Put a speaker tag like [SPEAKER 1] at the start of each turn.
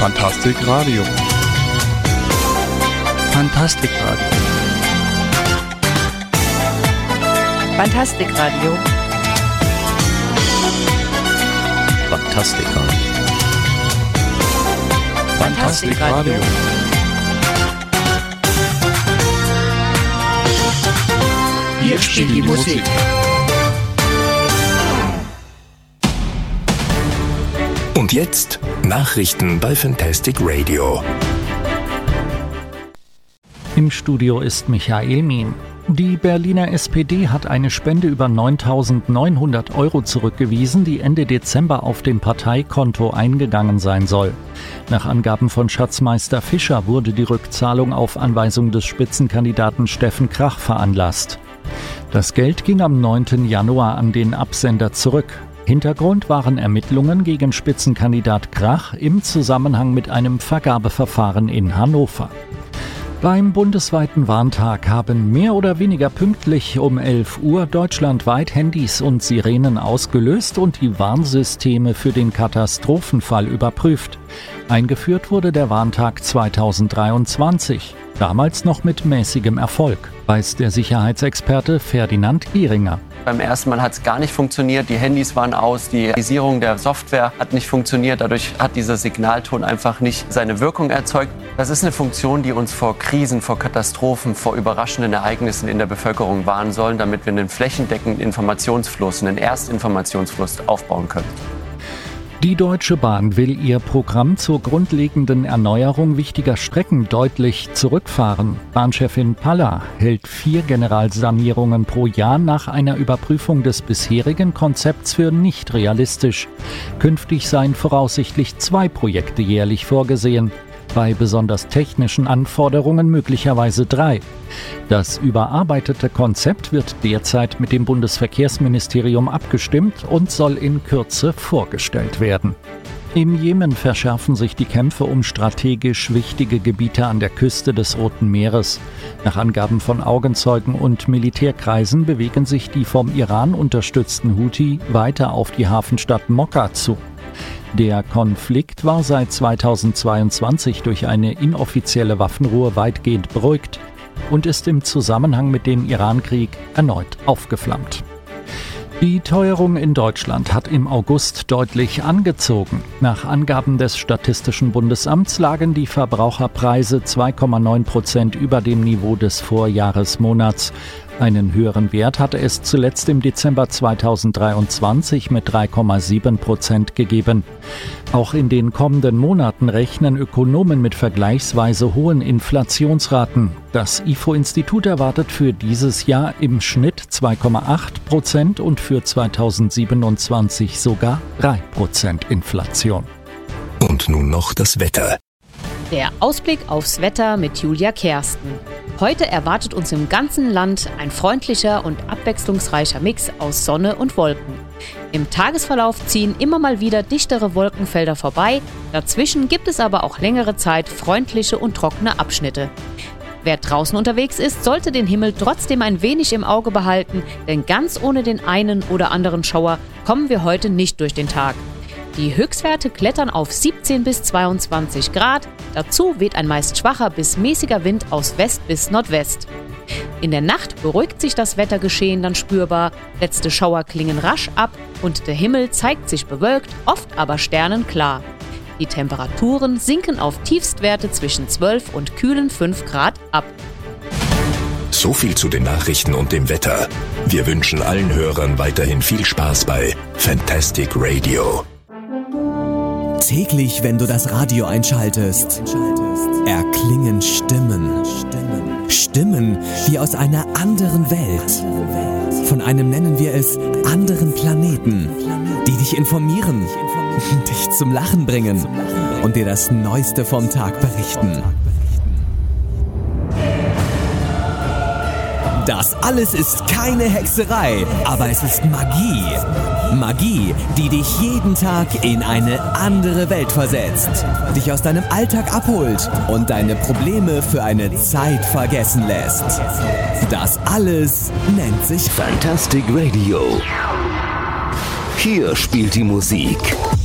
[SPEAKER 1] Fantastic Radio.
[SPEAKER 2] Fantastic Radio.
[SPEAKER 3] Fantastic Radio.
[SPEAKER 2] Fantastic Radio.
[SPEAKER 1] Fantastic Radio.
[SPEAKER 3] Hier spielt die Musik.
[SPEAKER 4] Und jetzt Nachrichten bei Fantastic Radio.
[SPEAKER 2] Im Studio ist Michael Mien. Die Berliner SPD hat eine Spende über 9.900 € zurückgewiesen, die Ende Dezember auf dem Parteikonto eingegangen sein soll. Nach Angaben von Schatzmeister Fischer wurde die Rückzahlung auf Anweisung des Spitzenkandidaten Steffen Krach veranlasst. Das Geld ging am 9. Januar an den Absender zurück. Hintergrund waren Ermittlungen gegen Spitzenkandidat Krach im Zusammenhang mit einem Vergabeverfahren in Hannover. Beim bundesweiten Warntag haben mehr oder weniger pünktlich um 11 Uhr deutschlandweit Handys und Sirenen ausgelöst und die Warnsysteme für den Katastrophenfall überprüft. Eingeführt wurde der Warntag 2023, damals noch mit mäßigem Erfolg, weiß der Sicherheitsexperte Ferdinand Gieringer.
[SPEAKER 5] Beim ersten Mal hat es gar nicht funktioniert, die Handys waren aus, die Realisierung der Software hat nicht funktioniert, dadurch hat dieser Signalton einfach nicht seine Wirkung erzeugt. Das ist eine Funktion, die uns vor Krisen, vor Katastrophen, vor überraschenden Ereignissen in der Bevölkerung warnen sollen, damit wir einen flächendeckenden Informationsfluss, einen Erstinformationsfluss aufbauen können.
[SPEAKER 2] Die Deutsche Bahn will ihr Programm zur grundlegenden Erneuerung wichtiger Strecken deutlich zurückfahren. Bahnchefin Paller hält 4 Generalsanierungen pro Jahr nach einer Überprüfung des bisherigen Konzepts für nicht realistisch. Künftig seien voraussichtlich 2 Projekte jährlich vorgesehen. Bei besonders technischen Anforderungen möglicherweise 3. Das überarbeitete Konzept wird derzeit mit dem Bundesverkehrsministerium abgestimmt und soll in Kürze vorgestellt werden. Im Jemen verschärfen sich die Kämpfe um strategisch wichtige Gebiete an der Küste des Roten Meeres. Nach Angaben von Augenzeugen und Militärkreisen bewegen sich die vom Iran unterstützten Houthi weiter auf die Hafenstadt Mokka zu. Der Konflikt war seit 2022 durch eine inoffizielle Waffenruhe weitgehend beruhigt und ist im Zusammenhang mit dem Irankrieg erneut aufgeflammt. Die Teuerung in Deutschland hat im August deutlich angezogen. Nach Angaben des Statistischen Bundesamts lagen die Verbraucherpreise 2,9% über dem Niveau des Vorjahresmonats. Einen höheren Wert hatte es zuletzt im Dezember 2023 mit 3,7% gegeben. Auch in den kommenden Monaten rechnen Ökonomen mit vergleichsweise hohen Inflationsraten. Das IFO-Institut erwartet für dieses Jahr im Schnitt 2,8% und für 2027 sogar 3% Inflation.
[SPEAKER 4] Und nun noch das Wetter.
[SPEAKER 6] Der Ausblick aufs Wetter mit Julia Kersten. Heute erwartet uns im ganzen Land ein freundlicher und abwechslungsreicher Mix aus Sonne und Wolken. Im Tagesverlauf ziehen immer mal wieder dichtere Wolkenfelder vorbei, dazwischen gibt es aber auch längere Zeit freundliche und trockene Abschnitte. Wer draußen unterwegs ist, sollte den Himmel trotzdem ein wenig im Auge behalten, denn ganz ohne den einen oder anderen Schauer kommen wir heute nicht durch den Tag. Die Höchstwerte klettern auf 17 bis 22 Grad. Dazu weht ein meist schwacher bis mäßiger Wind aus West bis Nordwest. In der Nacht beruhigt sich das Wettergeschehen dann spürbar. Letzte Schauer klingen rasch ab und der Himmel zeigt sich bewölkt, oft aber sternenklar. Die Temperaturen sinken auf Tiefstwerte zwischen 12 und kühlen 5 Grad ab.
[SPEAKER 4] So viel zu den Nachrichten und dem Wetter. Wir wünschen allen Hörern weiterhin viel Spaß bei Fantastic Radio.
[SPEAKER 7] Täglich, wenn du das Radio einschaltest, erklingen Stimmen. Stimmen wie aus einer anderen Welt. Von einem, nennen wir es, anderen Planeten, die dich informieren, dich zum Lachen bringen und dir das Neueste vom Tag berichten. Das alles ist keine Hexerei, aber es ist Magie. Magie, die dich jeden Tag in eine andere Welt versetzt, dich aus deinem Alltag abholt und deine Probleme für eine Zeit vergessen lässt. Das alles nennt sich
[SPEAKER 4] Fantastic Radio. Hier spielt die Musik.